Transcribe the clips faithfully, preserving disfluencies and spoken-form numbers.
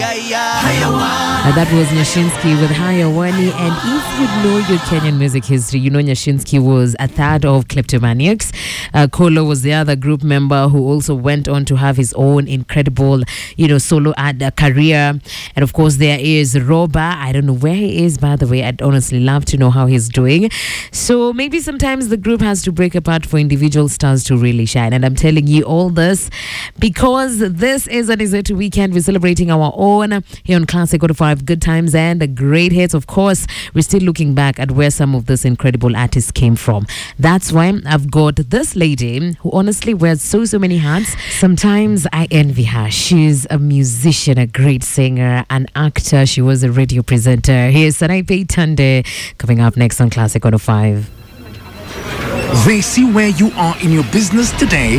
Uh, that was Nyashinsky with Hayawani. And if you know your Kenyan music history, you know Nyashinsky was a third of Kleptomaniacs. Uh, Kolo was the other group member who also went on to have his own incredible, you know, solo ad, uh, career. And of course, there is Roba. I don't know where he is, by the way. I'd honestly love to know how he's doing. So maybe sometimes the group has to break apart for individual stars to really shine. And I'm telling you all this because this is an Izetu weekend. We're celebrating our own here on Classic oh five, good times and the great hits. Of course, we're still looking back at where some of these incredible artists came from. That's why I've got this lady who honestly wears so, so many hats. Sometimes I envy her. She's a musician, a great singer, an actor. She was a radio presenter. Here's Sanaipe Tande coming up next on Classic oh five. They see where you are in your business today.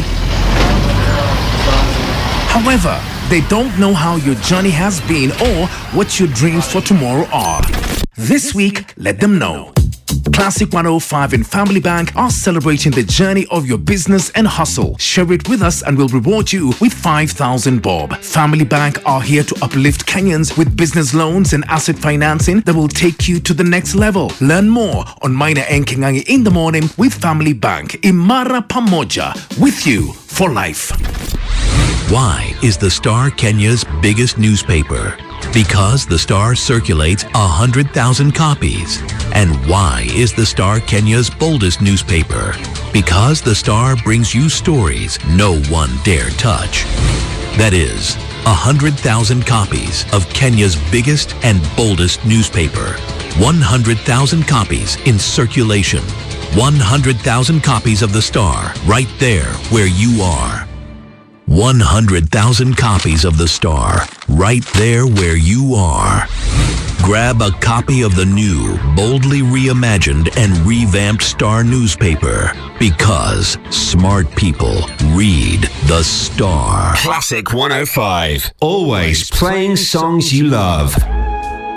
However, they don't know how your journey has been or what your dreams for tomorrow are. This week, let them know. Classic one oh five and Family Bank are celebrating the journey of your business and hustle. Share it with us and we'll reward you with five thousand bob. Family Bank are here to uplift Kenyans with business loans and asset financing that will take you to the next level. Learn more on Maina and Kingangi in the morning with Family Bank. Imara Pamoja, with you for life. Why is the Star Kenya's biggest newspaper? Because the Star circulates one hundred thousand copies. And why is the Star Kenya's boldest newspaper? Because the Star brings you stories no one dare touch. That is, one hundred thousand copies of Kenya's biggest and boldest newspaper. one hundred thousand copies in circulation. one hundred thousand copies of the Star right there where you are. one hundred thousand copies of the Star, right there where you are. Grab a copy of the new, boldly reimagined and revamped Star newspaper, because smart people read the Star. Classic one oh five, always playing songs you love.